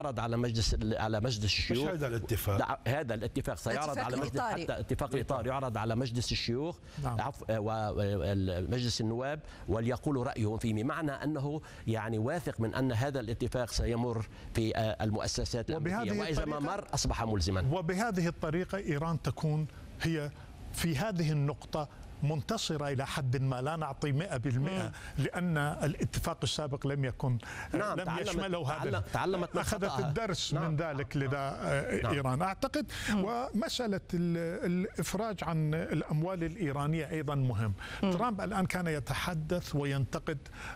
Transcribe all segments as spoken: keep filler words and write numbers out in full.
عرض على مجلس على مجلس الشيوخ. مش هذا الاتفاق، هذا الاتفاق سيعرض على مجلس، حتى اتفاق الاطار يعرض على مجلس الشيوخ نعم. ومجلس النواب وليقولوا رايهم فيه، معنى انه يعني واثق من ان هذا الاتفاق سيمر في المؤسسات الامريكيه، واذا ما مر اصبح ملزما. وبهذه الطريقه ايران تكون هي في هذه النقطه منتصرة إلى حد ما، لا نعطي مئة بالمئة لأن الاتفاق السابق لم يكن نعم لم يشمله هذا، تعلمت أخذت الدرس نعم. من ذلك لدى نعم. إيران أعتقد. مم. ومسألة الإفراج عن الأموال الإيرانية أيضا مهم. مم. ترامب الآن كان يتحدث وينتقد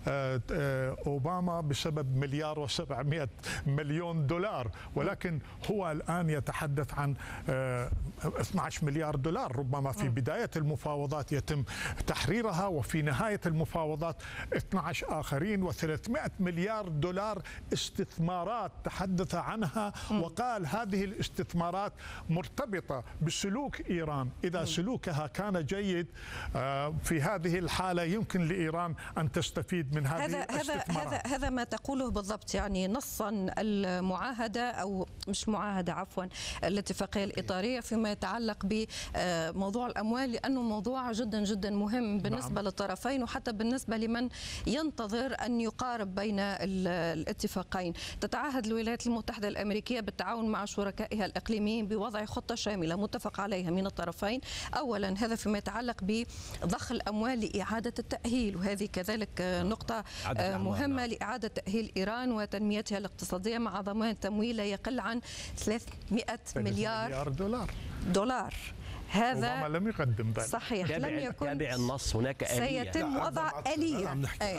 أوباما بسبب مليار وسبعمائة مليون دولار، ولكن هو الآن يتحدث عن اثني عشر مليار دولار، ربما في بداية المفاوضات يتم تحريرها وفي نهاية المفاوضات اثني عشر آخرين، وثلاثمائة مليار دولار استثمارات تحدث عنها، وقال هذه الاستثمارات مرتبطة بسلوك إيران، إذا سلوكها كان جيد في هذه الحالة يمكن لإيران أن تستفيد من هذه هذا الاستثمارات. هذا هذا ما تقوله بالضبط، يعني نصا المعاهدة أو مش معاهدة عفوا الاتفاقية الإطارية فيما يتعلق بموضوع الأموال، لأنه موضوع جدا جدا مهم بالنسبة نعم. للطرفين، وحتى بالنسبة لمن ينتظر أن يقارب بين الاتفاقين. تتعهد الولايات المتحدة الأمريكية بالتعاون مع شركائها الإقليميين بوضع خطة شاملة متفق عليها من الطرفين. أولا هذا فيما يتعلق بضخ الأموال لإعادة التأهيل، وهذه كذلك نقطة مهمة لإعادة تأهيل إيران وتنميتها الاقتصادية مع ضمان تمويل لا يقل عن ثلاثمائة مليار دولار دولار. هذا لم يقدم ذلك صحيح، لم يكن تابع النص. هناك آلية سيتم وضع آلية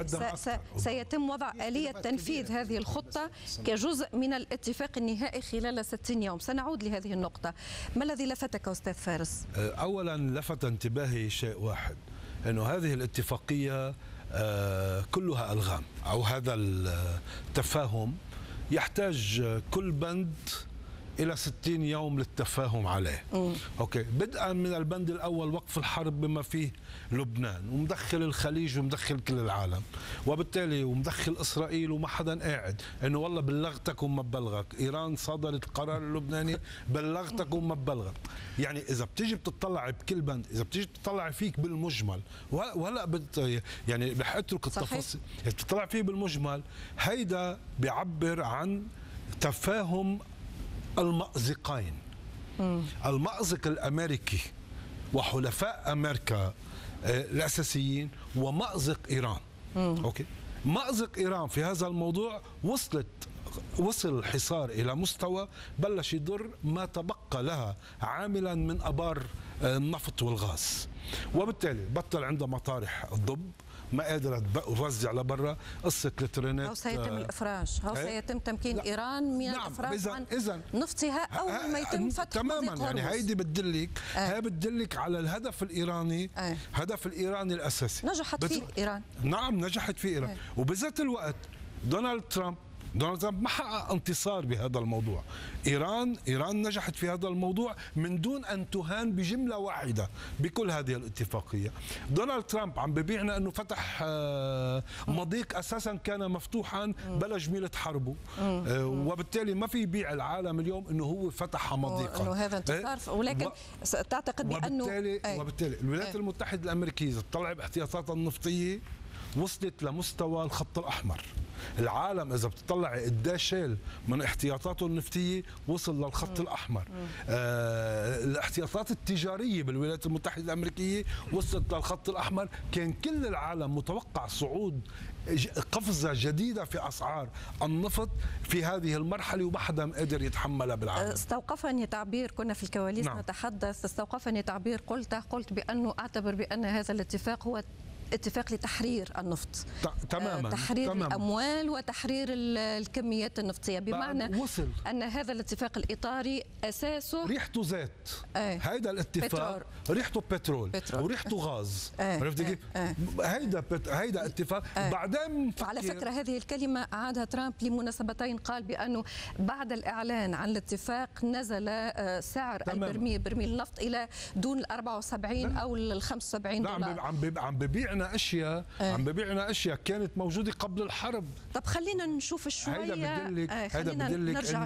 سيتم وضع آلية تنفيذ هذه الخطة كجزء من الاتفاق النهائي خلال ستين يوم. سنعود لهذه النقطة. ما الذي لفتك أستاذ فارس؟ أولا لفت انتباهي شيء واحد، أنه هذه الاتفاقية كلها ألغام، أو هذا التفاهم يحتاج كل بند إلى ستين يوم للتفاهم عليه. مم. أوكي، بدءا من البند الأول وقف الحرب بما فيه لبنان، ومدخل الخليج ومدخل كل العالم، وبالتالي ومدخل إسرائيل، وما حدا قاعد إنه والله بلغتك وما ببلغك، إيران صدرت القرار اللبناني بلغتك وما ببلغك. يعني إذا بتيجي بتطلع بكل بند، إذا بتيجي بتطلع فيك بالمجمل، وهلا بت يعني رح أترك التفاصيل، بتطلع فيه بالمجمل، هيدا بيعبر عن تفاهم المأزقين. مم. المأزق الأمريكي وحلفاء أمريكا الأساسيين ومأزق إيران. مم. أوكي. مأزق إيران في هذا الموضوع وصلت وصل الحصار إلى مستوى بلش يضر ما تبقى لها عاملا من أبار النفط والغاز، وبالتالي بطل عندها مطارح الضب، ما قادرة توزع لبرا. قصة الترينات أو سيتم الإفراج، أو سيتم تمكين لا. إيران من نعم. الإفراج عن إذن نفطها أول ما يتم فتح تماما. يعني هيدي بتدلك آه. هي بتدلك على الهدف الإيراني، آه. هدف الإيراني الأساسي نجحت بت... فيه إيران. نعم نجحت فيه إيران. آه. وبذات الوقت دونالد ترامب دونالد ترامب ما حقق انتصار بهذا الموضوع. إيران إيران نجحت في هذا الموضوع من دون أن تهان بجملة واحدة بكل هذه الاتفاقية. دونالد ترامب عم ببيعنا أنه فتح مضيق أساسا كان مفتوحا بلا جميلة حربه، وبالتالي ما في يبيع العالم اليوم أنه هو فتح مضيقا، أنه هذا انتصار. ولكن و... تعتقد بأنه وبالتالي, أي. وبالتالي الولايات أي. المتحدة الأمريكية تطلع باحتياطاتها النفطية وصلت لمستوى الخط الأحمر. العالم إذا بتطلع قديش شيل من احتياطاته النفطية وصل للخط الأحمر. آه الاحتياطات التجارية بالولايات المتحدة الأمريكية وصلت للخط الأحمر. كان كل العالم متوقع صعود قفزة جديدة في أسعار النفط في هذه المرحلة، وما حدا قادر يتحملها بالعالم. استوقفني تعبير، كنا في الكواليس نعم. نتحدث، استوقفني تعبير قلته، قلت بأنه أعتبر بأن هذا الاتفاق هو اتفاق لتحرير النفط، تماما تحرير تماما. الأموال وتحرير الكميات النفطية، بمعنى وصل. أن هذا الاتفاق الإطاري أساسه ريحته زيت. ايه. هيدا الاتفاق بترول. ريحته بترول, بترول. وريحته غاز. ايه. عرفت كيف؟ ايه. هيدا بت... هيدا اتفاق. ايه. بعدين على فكرة هذه الكلمة أعادها ترامب لمناسبتين، قال بأنه بعد الإعلان عن الاتفاق نزل سعر تماما. البرميل برميل النفط إلى دون ال أربعة وسبعين أو ال خمسة وسبعين دولار. عم عم ببيع ببيعنا اشياء آه. عم ببيعنا اشياء كانت موجوده قبل الحرب. طب خلينا نشوف شوي. هيدا بدلك آه هيدا بدلك